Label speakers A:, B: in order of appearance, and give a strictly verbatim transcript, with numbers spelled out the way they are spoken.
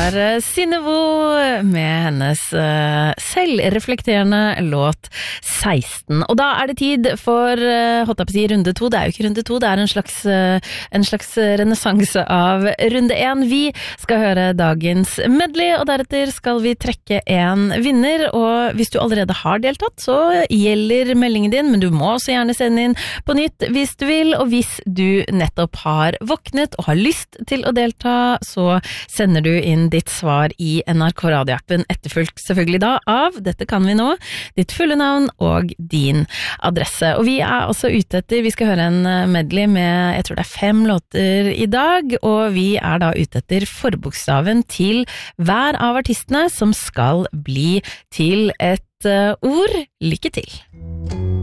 A: var Synnevo med hennes uh, selvreflekterende låt seksten. Og da er det tid for uh, holdt jeg på å si runde to. Det er jo ikke runde to, det er en slags, uh, en slags renessanse av runde én. Vi skal høre dagens medley, og deretter skal vi trekke en vinner. Og hvis du allerede har deltatt, så gjelder meldingen din, men du må også gjerne sende inn på nytt hvis du vil. Og hvis du nettopp har våknet og har lyst til å delta, så sender du inn ditt svar i N R K radioappen, etterfulgt selvfølgelig da av, dette kan vi nå, ditt fulle navn og din adresse. Og vi er også ute etter, vi skal høre en medley med, jeg tror det er fem låter i dag, og vi er da ute etter forbokstaven til hver av artistene som skal bli til et uh, ord. Lykke til!